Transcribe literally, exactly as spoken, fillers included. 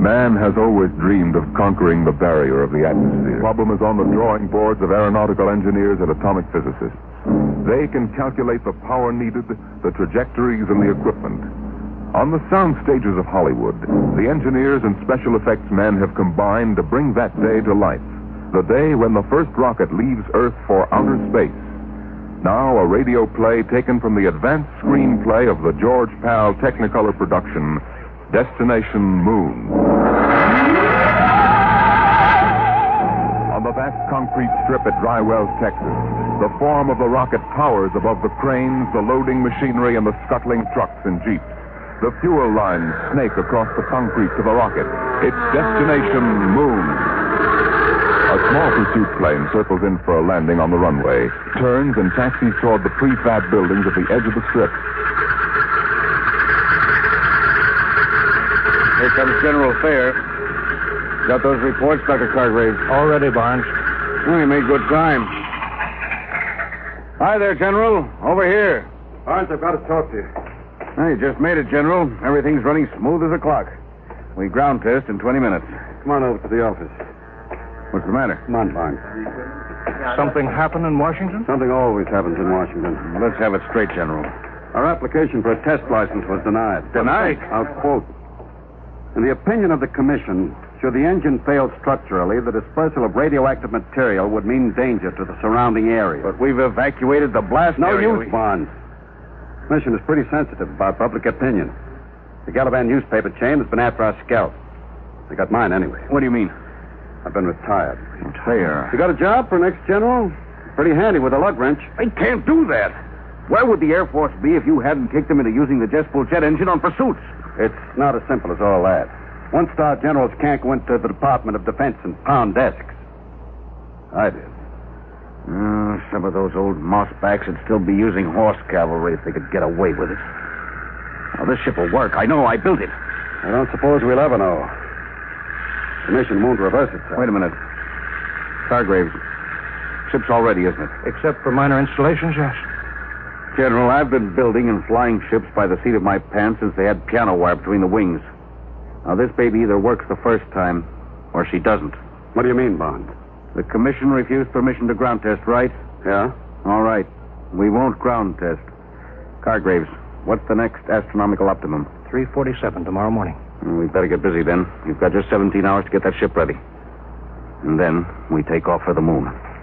Man has always dreamed of conquering the barrier of the atmosphere. The problem is on the drawing boards of aeronautical engineers and atomic physicists. They can calculate the power needed, the trajectories, and the equipment. On the sound stages of Hollywood, the engineers and special effects men have combined to bring that day to life. The day when the first rocket leaves Earth for outer space. Now, a radio play taken from the advanced screenplay of the George Pal Technicolor production, Destination Moon. On the vast concrete strip at Dry Wells, Texas, the form of the rocket towers above the cranes, the loading machinery, and the scuttling trucks and jeeps. The fuel lines snake across the concrete to the rocket. It's Destination Moon. A small pursuit plane circles in for a landing on the runway, turns and taxis toward the prefab buildings at the edge of the strip. Here comes General Fair. Got those reports, Doctor Cartwright? All ready, Barnes. Oh, you made good time. Hi there, General. Over here. Barnes, I've got to talk to you. Oh, you just made it, General. Everything's running smooth as a clock. We ground test in twenty minutes. Come on over to the office. What's the matter? Come on, Barnes. Something happened in Washington? Something always happens in Washington. Well, let's have it straight, General. Our application for a test license was denied. Denied? I'll quote. In the opinion of the commission, should the engine fail structurally, the dispersal of radioactive material would mean danger to the surrounding area. But we've evacuated the blast No area. use, Barnes. The commission is pretty sensitive about public opinion. The Galavan newspaper chain has been after our scalp. They got mine anyway. What do you mean? I've been retired. Fair. You got a job for next general? Pretty handy with a lug wrench. I can't do that. Where would the Air Force be if you hadn't kicked them into using the jet fuel jet engine on pursuits? It's not as simple as all that. One-star generals can't go into the Department of Defense and pound desks. I did. Uh, some of those old mossbacks would still be using horse cavalry if they could get away with it. Now, this ship will work. I know. I built it. I don't suppose we'll ever know. The commission won't reverse itself. Wait a minute. Hargraves, ship's all ready, isn't it? Except for minor installations, yes. General, I've been building and flying ships by the seat of my pants since they had piano wire between the wings. Now, this baby either works the first time or she doesn't. What do you mean, Bond? The commission refused permission to ground test, right? Yeah? All right. We won't ground test. Hargraves, what's the next astronomical optimum? three forty-seven tomorrow morning. Well, we'd better get busy then. You've got just seventeen hours to get that ship ready. And then we take off for the moon.